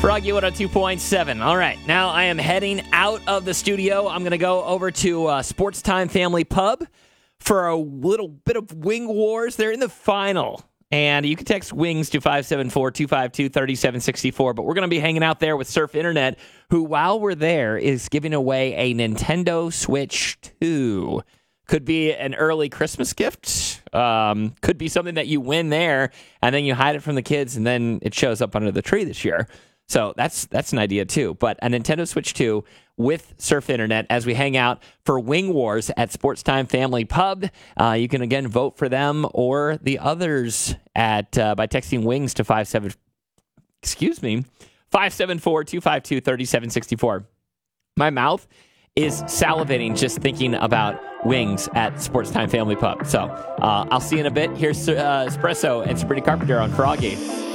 Froggy 102.7. All right, now I am heading out of the studio. I'm going to go over to Sports Time Family Pub for a little bit of Wing Wars. They're in the final. And you can text WINGS to 574-252-3764. But we're going to be hanging out there with Surf Internet, who, while we're there, is giving away a Nintendo Switch 2. Could be an early Christmas gift. Could be something that you win there, and then you hide it from the kids, and then it shows up under the tree this year. So that's an idea, too. But a Nintendo Switch 2 with Surf Internet as we hang out for Wing Wars at Sports Time Family Pub. You can, again, vote for them or the others by texting WINGS to 574-252-3764. My mouth is salivating just thinking about wings at Sports Time Family Pub. So I'll see you in a bit. Here's Espresso and Sabrina Carpenter on Froggy.